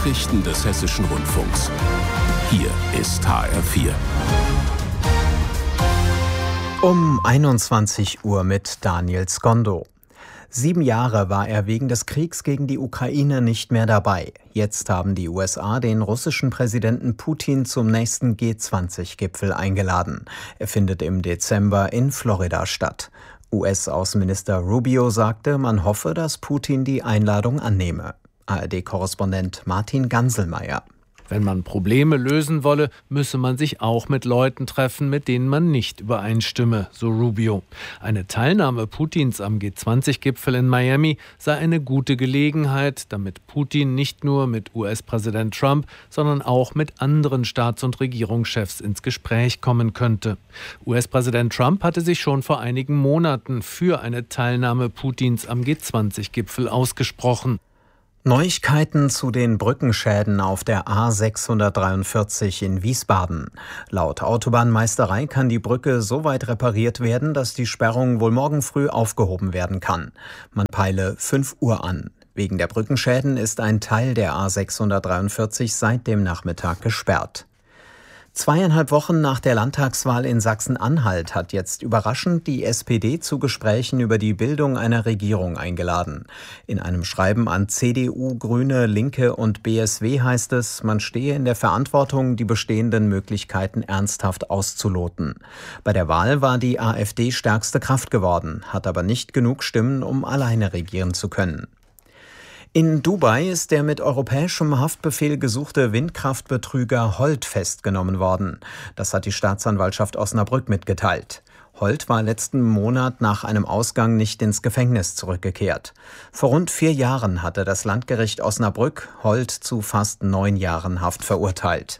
Nachrichten des Hessischen Rundfunks. Hier ist HR4. Um 21 Uhr mit Daniel Skondo. 7 Jahre war er wegen des Kriegs gegen die Ukraine nicht mehr dabei. Jetzt haben die USA den russischen Präsidenten Putin zum nächsten G20-Gipfel eingeladen. Er findet im Dezember in Florida statt. US-Außenminister Rubio sagte, man hoffe, dass Putin die Einladung annehme. ARD-Korrespondent Martin Ganselmeier. Wenn man Probleme lösen wolle, müsse man sich auch mit Leuten treffen, mit denen man nicht übereinstimme, so Rubio. Eine Teilnahme Putins am G20-Gipfel in Miami sei eine gute Gelegenheit, damit Putin nicht nur mit US-Präsident Trump, sondern auch mit anderen Staats- und Regierungschefs ins Gespräch kommen könnte. US-Präsident Trump hatte sich schon vor einigen Monaten für eine Teilnahme Putins am G20-Gipfel ausgesprochen. Neuigkeiten zu den Brückenschäden auf der A643 in Wiesbaden. Laut Autobahnmeisterei kann die Brücke so weit repariert werden, dass die Sperrung wohl morgen früh aufgehoben werden kann. Man peile 5 Uhr an. Wegen der Brückenschäden ist ein Teil der A643 seit dem Nachmittag gesperrt. 2,5 Wochen nach der Landtagswahl in Sachsen-Anhalt hat jetzt überraschend die SPD zu Gesprächen über die Bildung einer Regierung eingeladen. In einem Schreiben an CDU, Grüne, Linke und BSW heißt es, man stehe in der Verantwortung, die bestehenden Möglichkeiten ernsthaft auszuloten. Bei der Wahl war die AfD stärkste Kraft geworden, hat aber nicht genug Stimmen, um alleine regieren zu können. In Dubai ist der mit europäischem Haftbefehl gesuchte Windkraftbetrüger Holt festgenommen worden. Das hat die Staatsanwaltschaft Osnabrück mitgeteilt. Holt war letzten Monat nach einem Ausgang nicht ins Gefängnis zurückgekehrt. Vor rund 4 Jahren hatte das Landgericht Osnabrück Holt zu fast 9 Jahren Haft verurteilt.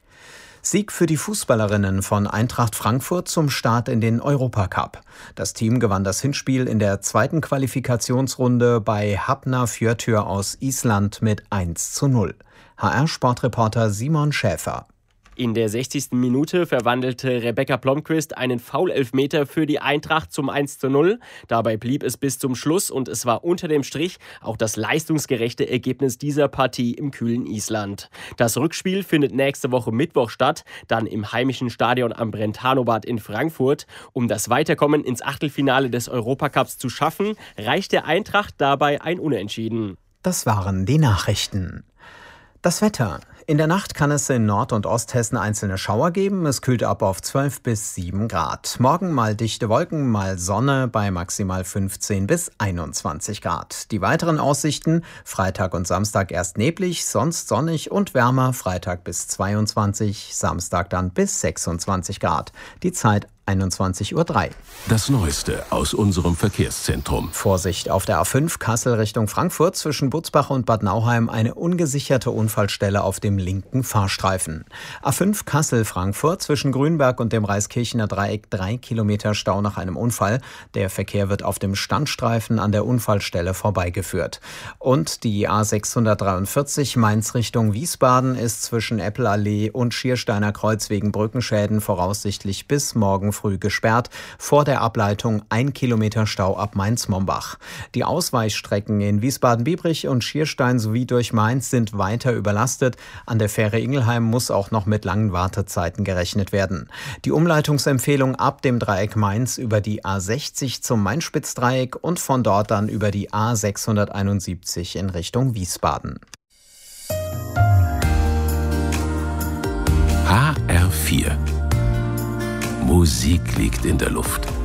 Sieg für die Fußballerinnen von Eintracht Frankfurt zum Start in den Europacup. Das Team gewann das Hinspiel in der 2. Qualifikationsrunde bei Hafnarfjörður aus Island mit 1:0. HR-Sportreporter Simon Schäfer. In der 60. Minute verwandelte Rebecca Blomqvist einen Foul-Elfmeter für die Eintracht zum 1:0. Dabei blieb es bis zum Schluss und es war unter dem Strich auch das leistungsgerechte Ergebnis dieser Partie im kühlen Island. Das Rückspiel findet nächste Woche Mittwoch statt, dann im heimischen Stadion am Brentano-Bad in Frankfurt. Um das Weiterkommen ins Achtelfinale des Europacups zu schaffen, reicht der Eintracht dabei ein Unentschieden. Das waren die Nachrichten. Das Wetter. In der Nacht kann es in Nord- und Osthessen einzelne Schauer geben. Es kühlt ab auf 12 bis 7 Grad. Morgen mal dichte Wolken, mal Sonne bei maximal 15 bis 21 Grad. Die weiteren Aussichten: Freitag und Samstag erst neblig, sonst sonnig und wärmer. Freitag bis 22, Samstag dann bis 26 Grad. Die Zeit 21:03 Uhr. Das Neueste aus unserem Verkehrszentrum. Vorsicht auf der A5 Kassel Richtung Frankfurt zwischen Butzbach und Bad Nauheim eine ungesicherte Unfallstelle auf dem linken Fahrstreifen. A5 Kassel-Frankfurt zwischen Grünberg und dem Reiskirchener Dreieck 3 Kilometer Stau nach einem Unfall. Der Verkehr wird auf dem Standstreifen an der Unfallstelle vorbeigeführt. Und die A643 Mainz Richtung Wiesbaden ist zwischen Eppelallee und Schiersteiner Kreuz wegen Brückenschäden voraussichtlich bis morgen früh gesperrt. Vor der Ableitung 1 Kilometer Stau ab Mainz-Mombach. Die Ausweichstrecken in Wiesbaden-Biebrich und Schierstein sowie durch Mainz sind weiter überlastet. An der Fähre Ingelheim muss auch noch mit langen Wartezeiten gerechnet werden. Die Umleitungsempfehlung ab dem Dreieck Mainz über die A60 zum Main-Spitz-Dreieck und von dort dann über die A671 in Richtung Wiesbaden. HR4. Musik liegt in der Luft.